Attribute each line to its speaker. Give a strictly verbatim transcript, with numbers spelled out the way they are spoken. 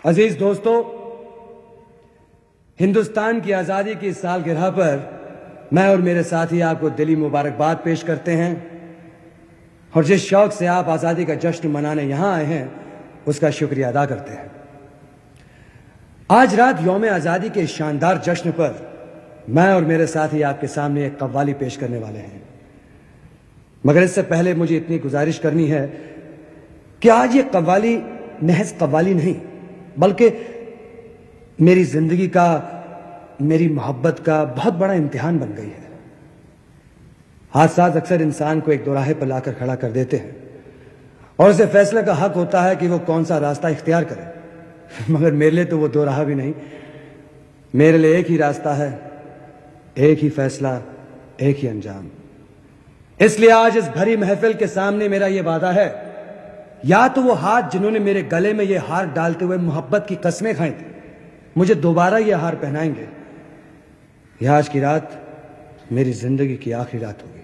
Speaker 1: عزیز دوستو، ہندوستان کی آزادی کی سالگرہ پر میں اور میرے ساتھی آپ کو دلی مبارکباد پیش کرتے ہیں، اور جس شوق سے آپ آزادی کا جشن منانے یہاں آئے ہیں اس کا شکریہ ادا کرتے ہیں۔ آج رات یوم آزادی کے شاندار جشن پر میں اور میرے ساتھی آپ کے سامنے ایک قوالی پیش کرنے والے ہیں، مگر اس سے پہلے مجھے اتنی گزارش کرنی ہے کہ آج یہ قوالی محض قوالی نہیں بلکہ میری زندگی کا، میری محبت کا بہت بڑا امتحان بن گئی ہے۔ حادثات اکثر انسان کو ایک دوراہے پر لا کر کھڑا کر دیتے ہیں اور اسے فیصلے کا حق ہوتا ہے کہ وہ کون سا راستہ اختیار کرے، مگر میرے لیے تو وہ دو راہ بھی نہیں، میرے لیے ایک ہی راستہ ہے، ایک ہی فیصلہ، ایک ہی انجام۔ اس لیے آج اس بھری محفل کے سامنے میرا یہ وعدہ ہے، یا تو وہ ہاتھ جنہوں نے میرے گلے میں یہ ہار ڈالتے ہوئے محبت کی قسمیں کھائیں تھیں مجھے دوبارہ یہ ہار پہنائیں گے، یا آج کی رات میری زندگی کی آخری رات ہوگی۔